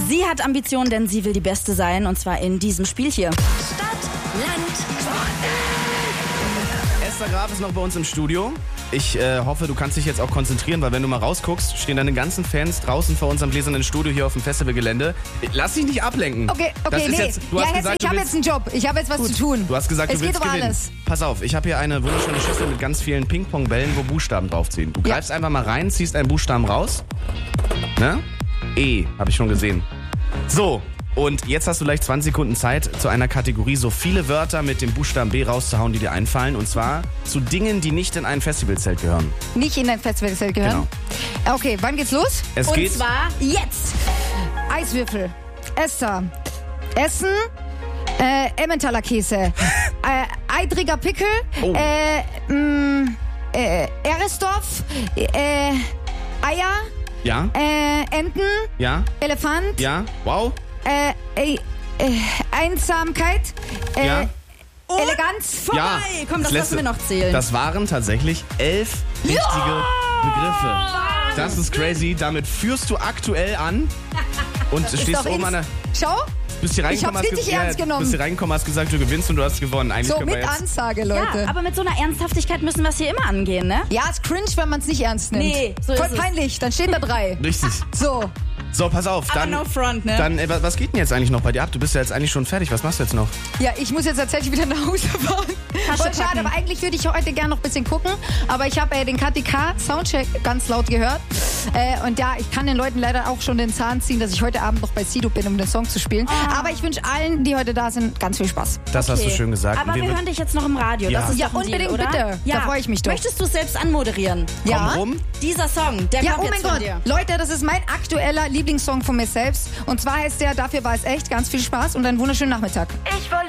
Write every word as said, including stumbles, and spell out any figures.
Sie hat Ambitionen, denn sie will die Beste sein. Und zwar in diesem Spiel hier. Stadt, Land, Esther Graf ist noch bei uns im Studio. Ich äh, hoffe, du kannst dich jetzt auch konzentrieren, weil wenn du mal rausguckst, stehen deine ganzen Fans draußen vor unserem gläsernen Studio hier auf dem Festivalgelände. Lass dich nicht ablenken. Okay, okay, das ist nee. Jetzt, du ja, hast jetzt, gesagt, ich habe willst, jetzt einen Job. Ich habe jetzt was gut, zu tun. Du hast gesagt, es du willst geht um gewinnen. alles. Pass auf, ich habe hier eine wunderschöne Schüssel mit ganz vielen Ping-Pong-Bällen, wo Buchstaben draufziehen. Du Ja. greifst einfach mal rein, ziehst einen Buchstaben raus. Ne? E, habe ich schon gesehen. So. Und jetzt hast du gleich zwanzig Sekunden Zeit, zu einer Kategorie so viele Wörter mit dem Buchstaben B rauszuhauen, die dir einfallen. Und zwar zu Dingen, die nicht in ein Festivalzelt gehören. Nicht in dein Festivalzelt gehören? Genau. Okay, wann geht's los? Es Und geht zwar jetzt. Eiswürfel, Esther, Essen, äh, Emmentaler Käse, äh, Eidriger Pickel, Oh. äh, mh, äh, Eresdorf, äh, Eier, Ja, äh, Enten, ja, Elefant, ja, wow, äh, äh, äh, Einsamkeit, äh, ja. Eleganz. Vorbei. Ja, Komm, das lassen wir noch zählen. Das waren tatsächlich elf richtige Begriffe. Das ist crazy. Damit führst du aktuell an und stehst doch oben an der... Schau, Bist hier Ich reingekommen, hab's hast richtig ge- ernst ja, genommen. bist hier reingekommen, hast gesagt, du gewinnst und du hast gewonnen. Eigentlich so können wir mit jetzt... Ansage, Leute. Ja, aber mit so einer Ernsthaftigkeit müssen wir es hier immer angehen, ne? Ja, ist cringe, wenn man es nicht ernst nimmt. Nee, so Voll ist es. peinlich, dann stehen da drei. Richtig. So, So, pass auf. Aber Dann, no front, ne? dann äh, was was geht denn jetzt eigentlich noch bei dir ab? Du bist ja jetzt eigentlich schon fertig. Was machst du jetzt noch? ja, ich muss jetzt tatsächlich wieder nach Hause fahren. Tasche Voll schade, packen. aber eigentlich würde ich heute gerne noch ein bisschen gucken. Aber ich habe äh, den K T K Soundcheck ganz laut gehört. Äh, und ja, ich kann den Leuten leider auch schon den Zahn ziehen, dass ich heute Abend noch bei Sido bin, um den Song zu spielen. Aber ich wünsche allen, die heute da sind, ganz viel Spaß. Das hast du Okay. schön gesagt. Aber Und wir wir- hören dich jetzt noch im Radio. Ja. Das ist Ja, doch ein unbedingt, Deal, oder? bitte. Ja. Da freue ich mich doch. Möchtest du es selbst anmoderieren? Ja. Komm rum. Dieser Song, der Ja, kommt oh mein jetzt von Gott. dir. Leute, das ist mein aktueller Lieblingssong von mir selbst. Und zwar heißt der Dafür war es echt. Ganz viel Spaß und einen wunderschönen Nachmittag. Ich verliere